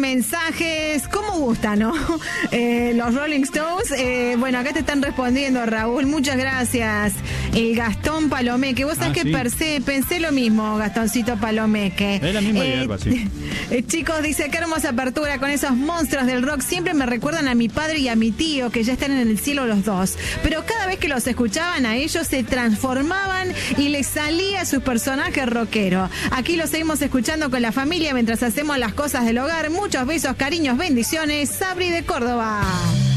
mensajes. ¿Cómo gusta, no? Los Rolling Stones. Bueno, acá te están respondiendo, Raúl. Muchas gracias. El Gastón Palomeque. Vos sabés que pensé lo mismo, Gastoncito Palomeque. Es la misma hierba, sí. Chicos, dice, qué hermosa apertura con esos monstruos del rock. Siempre me recuerdan a mi padre y a mi tío, que ya están en el cielo los dos. Pero cada vez que los escuchaban a ellos, se transformaban y les salía sus personajes rockeros. Aquí los seguimos escuchando con la familia mientras hacemos las cosas del hogar. Muchos besos, cariños, bendiciones. Sabri de Córdoba.